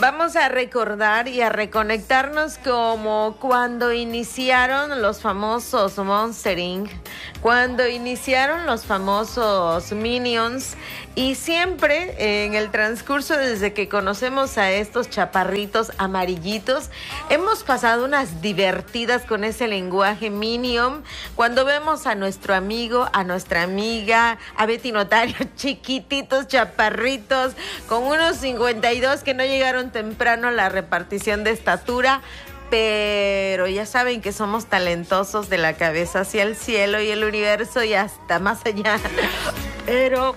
Vamos a recordar y a reconectarnos como cuando iniciaron los famosos Monster Inc., cuando iniciaron los famosos Minions, y siempre en el transcurso desde que conocemos a estos chaparritos amarillitos, hemos pasado unas divertidas con ese lenguaje Minion, cuando vemos a nuestro amigo, a nuestra amiga, a Betty Notario, chiquititos, chaparritos, con unos 52 que no llegaron temprano a la repartición de estatura, pero ya saben que somos talentosos de la cabeza hacia el cielo y el universo y hasta más allá. Pero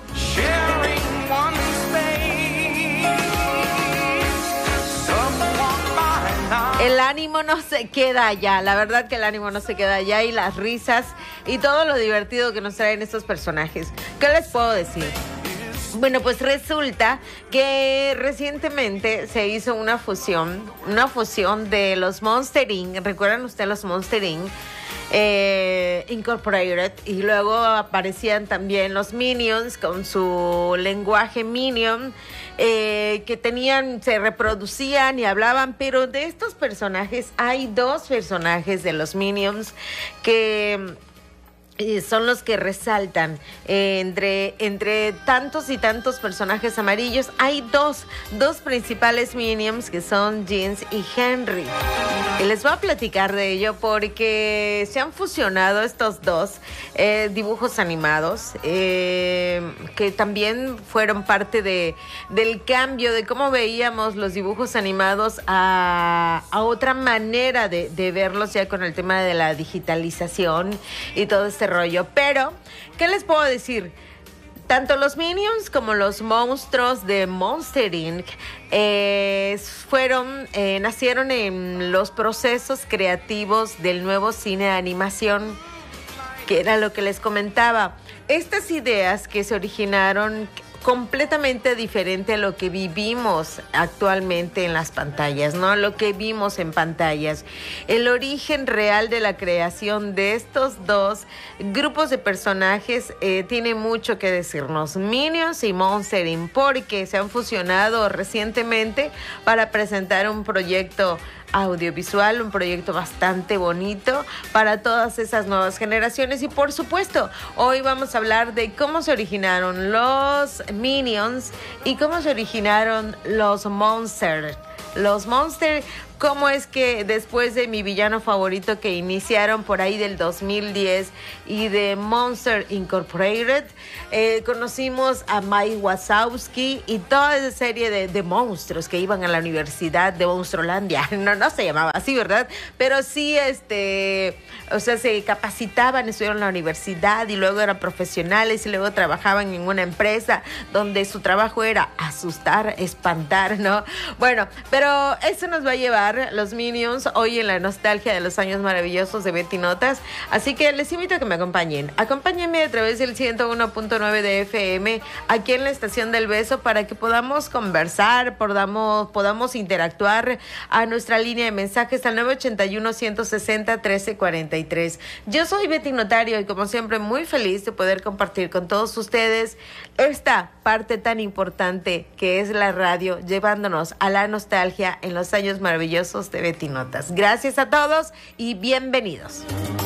el ánimo no se queda allá, la verdad que el ánimo no se queda allá, y las risas y todo lo divertido que nos traen estos personajes. ¿Qué les puedo decir? Bueno, pues resulta que recientemente se hizo una fusión de los Monster Inc. ¿Recuerdan ustedes los Monster Inc.? Incorporated, y luego aparecían también los Minions con su lenguaje Minion, que se reproducían y hablaban, pero de estos personajes hay dos personajes de los Minions que son los que resaltan entre tantos y tantos personajes amarillos. Hay dos principales Minions que son Jeans y Henry. Y les voy a platicar de ello porque se han fusionado estos dos dibujos animados que también fueron parte del cambio de cómo veíamos los dibujos animados a otra manera de verlos, ya con el tema de la digitalización y todo este rollo. Pero, ¿qué les puedo decir? Tanto los Minions como los monstruos de Monster Inc. Nacieron en los procesos creativos del nuevo cine de animación, que era lo que les comentaba. Estas ideas que se originaron completamente diferente a lo que vivimos actualmente en las pantallas, ¿no? Lo que vimos en pantallas. El origen real de la creación de estos dos grupos de personajes tiene mucho que decirnos. Minions y Monster Inc., porque se han fusionado recientemente para presentar un proyecto audiovisual, un proyecto bastante bonito para todas esas nuevas generaciones. Y por supuesto, hoy vamos a hablar de cómo se originaron los Minions y cómo se originaron los Monster. Los Monster, cómo es que después de Mi Villano Favorito, que iniciaron por ahí del 2010, y de Monster Incorporated, conocimos a Mike Wazowski y toda esa serie de monstruos que iban a la universidad de Monstruolandia. No se llamaba así, ¿verdad? Pero sí, se capacitaban, estuvieron en la universidad y luego eran profesionales y luego trabajaban en una empresa donde su trabajo era asustar, espantar, ¿no? Bueno, pero eso nos va a llevar los Minions hoy en la nostalgia de los años maravillosos de Betty Notas. Así que les invito a que me acompañen. Acompáñenme a través del 101.9 de FM aquí en la Estación del Beso para que podamos conversar, podamos interactuar a nuestra línea de mensajes al 981-160-1343. Yo soy Betty Notario y como siempre muy feliz de poder compartir con todos ustedes esta parte tan importante que es la radio, llevándonos a la nostalgia en los años maravillosos de Betty Notas. Gracias a todos y bienvenidos.